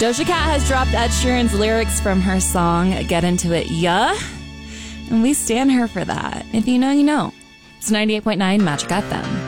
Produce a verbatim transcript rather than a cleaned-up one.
Doja Cat has dropped Ed Sheeran's lyrics from her song Get Into It, Yeah? And we stand her for that. If you know, you know. It's ninety-eight point nine Magic F M.